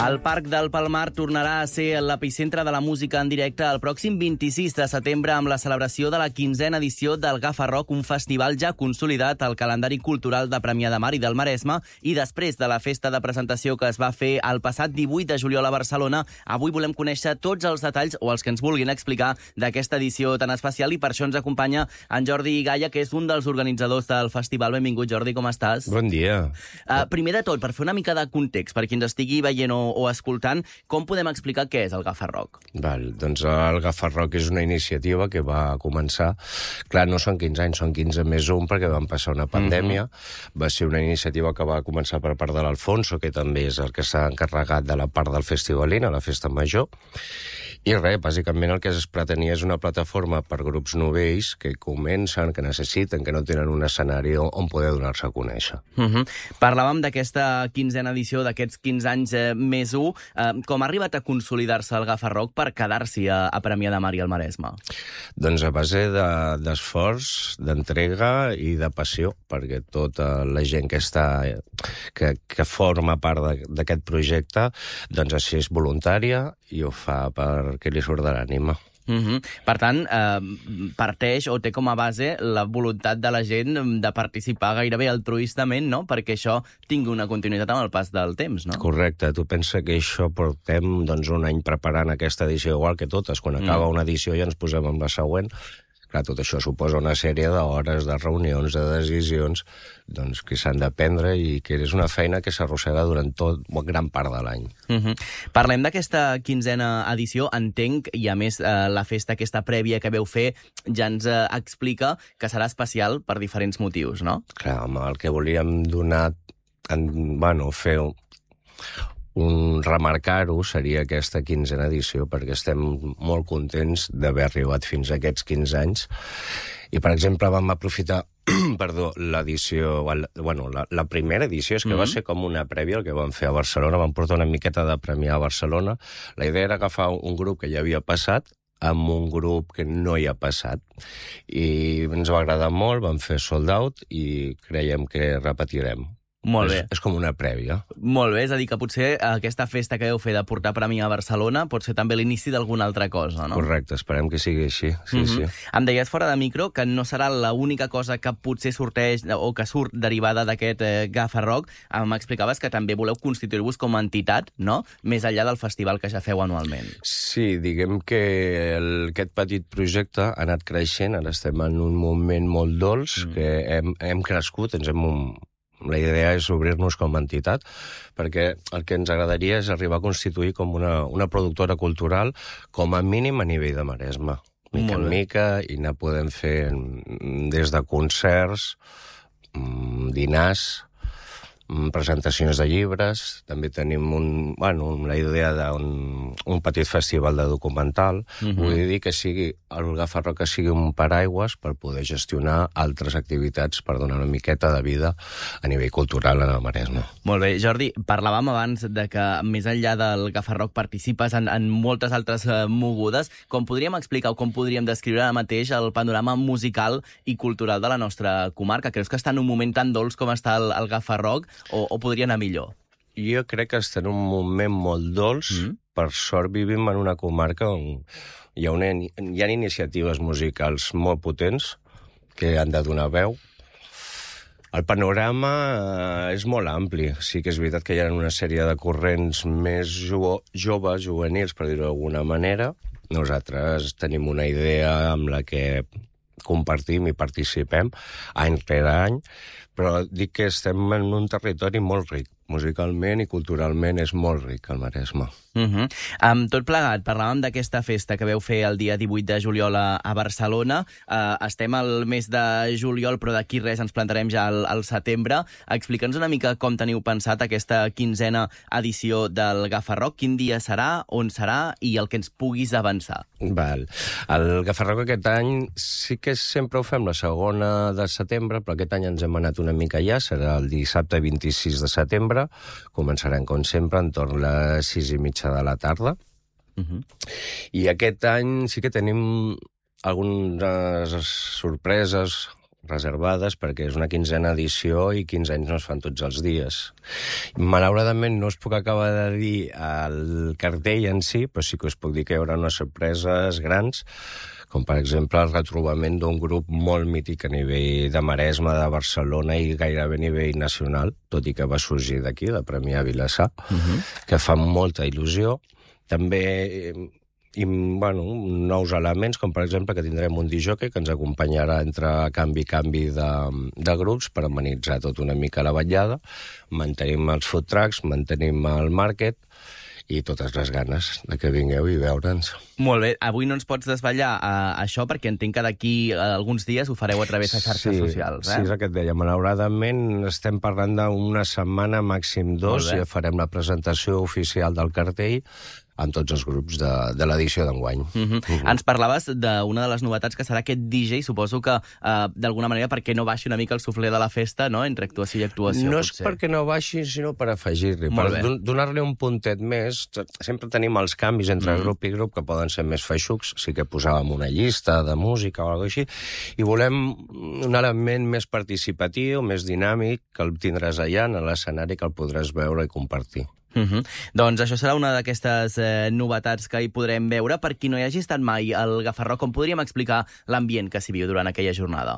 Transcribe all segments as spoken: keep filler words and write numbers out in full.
El Parc del Palmar tornarà a ser l'epicentre de la música en directe el pròxim vint-i-sis de setembre amb la celebració de la quinzena edició del Gafa Rock, un festival ja consolidat al calendari cultural de Premià de Mar i del Maresme, i després de la festa de presentació que es va fer el passat divuit de juliol a Barcelona, avui volem conèixer tots els detalls o els que ens vulguin explicar d'aquesta edició tan especial, i per això ens acompanya en Jordi Gaya, que és un dels organitzadors del festival. Benvingut, Jordi, com estàs? Bon dia. Uh, primer de tot, per fer una mica de context, per qui ens estigui veient o o escoltant, com podem explicar què és el Gafa Rock? Val, doncs el Gafa Rock és una iniciativa que va començar... Clar, no són quinze anys, són quinze més un, perquè van passar una pandèmia. Mm-hmm. Va ser una iniciativa que va començar per part de l'Alfonso, que també és el que s'ha encarregat de la part del Festivalina, la Festa Major. I res, bàsicament el que es pretenia és una plataforma per grups novells que comencen, que necessiten, que no tenen un escenari on poder donar-se a conèixer. Mm-hmm. Parlàvem d'aquesta quinzena edició, d'aquests quinze anys eh, més un. Eh, com ha arribat a consolidar-se el Gafa Rock per quedar-s'hi a, a Premià de Mar i al Maresme? Doncs a base d'esforç, de, d'entrega i de passió, perquè tota la gent que està que, que forma part d'aquest projecte, doncs així és voluntària i ho fa perquè li surt de l'ànima. Mm-hmm. Per tant, eh, parteix o té com a base la voluntat de la gent de participar gairebé altruistament, no?, perquè això tingui una continuïtat amb el pas del temps, no? Correcte. Tu pensa que això portem doncs, un any preparant aquesta edició igual que totes. Quan acaba mm. una edició ja ens posem amb la següent. Clar, tot això suposa una sèrie d'hores, de reunions, de decisions, doncs, que s'han de prendre i que és una feina que s'arrossega durant tot, gran part de l'any. Mm-hmm. Parlem d'aquesta quinzena edició. Entenc, i a més eh, la festa aquesta prèvia que veu fer ja ens eh, explica que serà especial per diferents motius, no? Clar, home, el que volíem donar, en, bueno, fer un remarcar-ho seria aquesta quinzena edició, perquè estem molt contents d'haver arribat fins a aquests quinze anys. I, per exemple, vam aprofitar perdó, l'edició, bueno, la, la primera edició, és que mm-hmm. va ser com una prèvia el que vam fer a Barcelona, vam portar una miqueta de Premià a Barcelona. La idea era agafar un grup que ja havia passat amb un grup que no hi ha passat. I ens va agradar molt, vam fer sold out i creiem que repetirem. Molt bé. És, és com una prèvia. Molt bé, és a dir, que potser aquesta festa que heu fet de portar premi a Barcelona pot ser també l'inici d'alguna altra cosa, no? Correcte, esperem que sigui així. Sí, mm-hmm. sí. Em deies fora de micro que no serà l'única cosa que potser sorteix o que surt derivada d'aquest eh, Gafa Rock. M'explicaves que també voleu constituir-vos com a entitat, no?, més enllà del festival que ja feu anualment. Sí, diguem que el, aquest petit projecte ha anat creixent, ara estem en un moment molt dolç, mm. que hem, hem crescut, ens hem... La idea és obrir-nos com a entitat, perquè el que ens agradaria és arribar a constituir com una, una productora cultural, com a mínim a nivell de Maresme. Mica en mica, i ne podem fer des de concerts, dinars, presentacions de llibres, també tenim un, bueno, la idea d'un un petit festival de documental. Mm-hmm. Vull dir que sigui el Gafa Rock que sigui un paraigües per poder gestionar altres activitats per donar una miqueta de vida a nivell cultural en el Maresme. Molt bé, Jordi, parlàvem abans de que més enllà del Gafa Rock participes en, en moltes altres uh, mogudes. Com podríem explicar o com podríem descriure ara mateix el panorama musical i cultural de la nostra comarca? Creus que està en un moment tan dolç com està el, el Gafa Rock? O, o podria anar millor? Jo crec que està en un moment molt dolç. Mm. Per sort vivim en una comarca on hi ha, una, hi ha iniciatives musicals molt potents que han de donar veu. El panorama eh, és molt ampli. Sí que és veritat que hi ha una sèrie de corrents més jo joves, juvenils, per dir-ho d'alguna manera. Nosaltres tenim una idea amb la que compartim i participem any rere any, però dic que estem en un territori molt ric. Musicalment i culturalment és molt ric el Maresme. Uh-huh. Amb tot plegat, parlàvem d'aquesta festa que veu fer el dia divuit de juliol a, a Barcelona. Uh, estem al mes de juliol, però d'aquí res ens plantarem ja al, al setembre. Explica'ns una mica com teniu pensat aquesta quinzena edició del Gafa Rock. Quin dia serà, on serà i el que ens puguis avançar. Val. El Gafa Rock aquest any sí que sempre ho fem la segona de setembre, però aquest any ens hem anat una mica ja. Serà el dissabte vint-i-sis de setembre. Començarem, com sempre, entorn les sis i mitja de la tarda. Uh-huh. I aquest any sí que tenim algunes sorpreses reservades, perquè és una quinzena edició i quinze anys no es fan tots els dies. Malauradament no us puc acabar de dir el cartell en si, però sí que us puc dir que hi haurà unes sorpreses grans, com per exemple el retrobament d'un grup molt mític a nivell de Maresme, de Barcelona i gairebé a nivell nacional, tot i que va sorgir d'aquí, de Premià Vilassar, uh-huh. que fa molta il·lusió. També i, bueno, nous elements, com per exemple que tindrem un disjockey que ens acompanyarà entre canvi i canvi de, de grups per amenitzar tot una mica la vetllada. Mantenim els food trucks, mantenim el market i totes les ganes de que vingueu i veure'ns. Molt bé. Avui no ens pots desvetllar uh, això perquè entenc que d'aquí uh, alguns dies ho fareu a través de xarxes sí, socials. Eh? Sí, és el que et deia. Malauradament estem parlant d'una setmana, màxim dos, i ja farem la presentació oficial del cartell amb tots els grups de, de l'edició d'enguany. Uh-huh. Uh-huh. Ens parlaves d'una de les novetats que serà aquest D J, suposo que uh, d'alguna manera perquè no baixi una mica el suflé de la festa, no?, entre actuació i actuació. No potser. És perquè no baixi, sinó per afegir-li, per donar-li un puntet més. Sempre tenim els canvis entre mm. grup i grup que poden ser més feixucs, sí que posàvem una llista de música o alguna cosa així, i volem un element més participatiu, més dinàmic, que el tindràs allà en l'escenari, que el podràs veure i compartir. Uh-huh. Doncs això serà una d'aquestes eh, novetats que hi podrem veure. Per qui no hi hagi estat mai al Gafarró, com podríem explicar l'ambient que s'hi viu durant aquella jornada?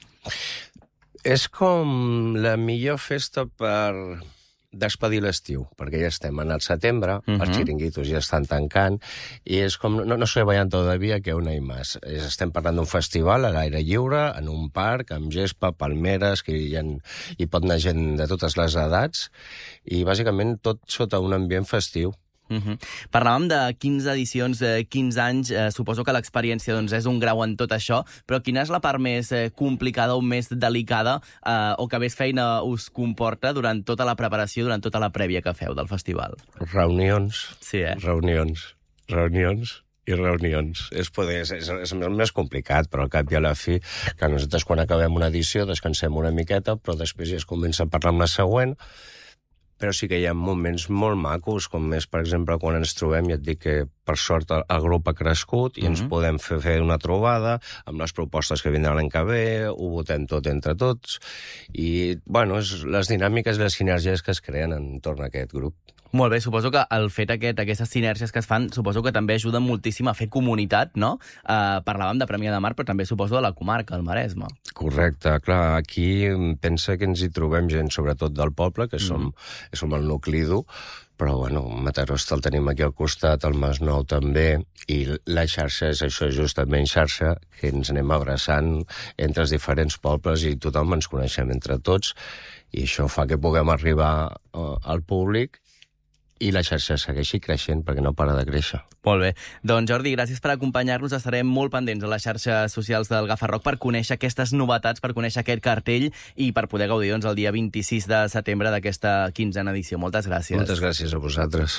És com la millor festa per despedir l'estiu, perquè ja estem en el setembre, uh-huh. els xiringuitos ja estan tancant, i és com, no, no se vayan todavía que aún hay más. Estem parlant d'un festival a l'aire lliure, en un parc, amb gespa, palmeres, que hi, ha, hi pot anar gent de totes les edats, i bàsicament tot sota un ambient festiu. Uh-huh. Parlàvem de quinze edicions, eh, quinze anys, eh, suposo que l'experiència doncs, és un grau en tot això, però quina és la part més eh, complicada o més delicada eh, o que més feina us comporta durant tota la preparació, durant tota la prèvia que feu del festival? Reunions, sí, eh? reunions, reunions i reunions. És, poder, és, és, és més complicat, però al cap i a la fi, que nosaltres quan acabem una edició descansem una miqueta, però després ja es comença a parlar amb la següent. Però sí que hi ha moments molt macos, com és, per exemple, quan ens trobem, i et dic que, per sort, el grup ha crescut i mm-hmm. ens podem fer, fer una trobada amb les propostes que vindran l'any que ve, ho votem tot entre tots, i, bueno, és les dinàmiques i les sinergies que es creen entorn a aquest grup. Molt bé, suposo que el fet aquest, aquestes sinergies que es fan, suposo que també ajuden moltíssim a fer comunitat, no? Uh, parlàvem de Premià de Mar, però també suposo de la comarca, el Maresme. Correcte, clar, aquí pensa que ens hi trobem gent, sobretot del poble, que som, mm. som el nucli dur, però, bueno, Mataró el tenim aquí al costat, el Masnou també, i la xarxa és això, justament xarxa, que ens anem abraçant entre els diferents pobles i tothom ens coneixem entre tots, i això fa que puguem arribar uh, al públic i la xarxa segueixi creixent perquè no para de créixer. Molt bé. Doncs, Jordi, gràcies per acompanyar-nos. Estarem molt pendents a les xarxes socials del Gafarró per conèixer aquestes novetats, per conèixer aquest cartell i per poder gaudir doncs, el dia vint-i-sis de setembre d'aquesta quinzena edició. Moltes gràcies. Moltes gràcies a vosaltres.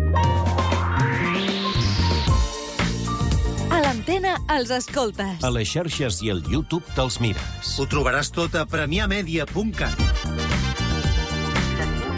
A l'antena els escoltes. A les xarxes i al YouTube te'ls mires. Ho trobaràs tot a premià media punt cat.